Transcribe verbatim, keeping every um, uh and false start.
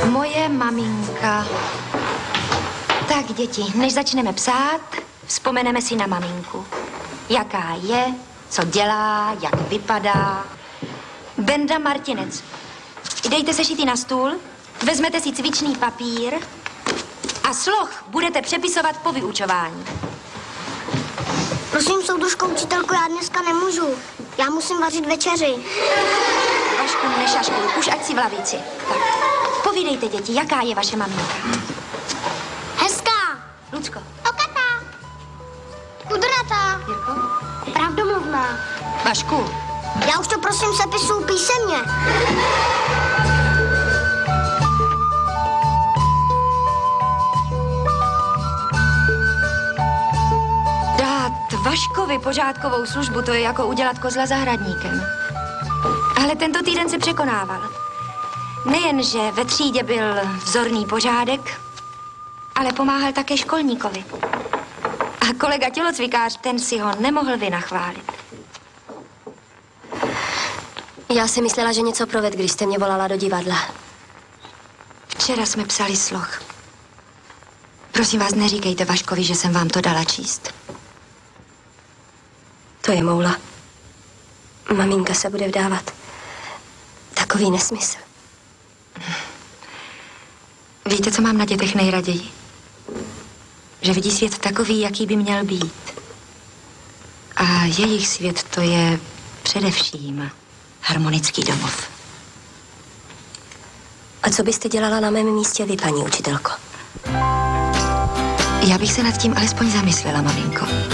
Moje maminka. Tak, děti, než začneme psát, vzpomeneme si na maminku. Jaká je, co dělá, jak vypadá. Benda Martinec. Dejte sešity na stůl, vezmete si cvičný papír a sloh budete přepisovat po vyučování. Prosím, soudružko, učitelko, já dneska nemůžu. Já musím vařit večeři. Vašku, nešašku, už ať si v lavici. Tak, povídejte, děti, jaká je vaše maminka? Hezká. Lucko. Okatá. Kudratá. Jirko. Pravdomluvná. Vašku. Já už to prosím sepisuju písemně. Dát Vaškovi pořádkovou službu, to je jako udělat kozla zahradníkem. Ale tento týden se překonával. Nejenže ve třídě byl vzorný pořádek, ale pomáhal také školníkovi. A kolega tělocvikář, ten si ho nemohl vynachválit. Já si myslela, že něco proved, když jste mě volala do divadla. Včera jsme psali sloh. Prosím vás, neříkejte Vaškovi, že jsem vám to dala číst. To je moula. Maminka se bude vdávat. Takový nesmysl. Víte, co mám na dětech nejraději? Že vidí svět takový, jaký by měl být. A jejich svět to je především harmonický domov. A co byste dělala na mém místě vy, paní učitelko? Já bych se nad tím alespoň zamyslela, maminko.